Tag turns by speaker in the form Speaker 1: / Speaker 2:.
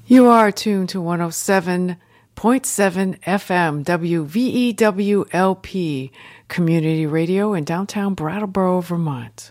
Speaker 1: You are tuned to 107.7 FM WVEWLP Community Radio in downtown Brattleboro, Vermont.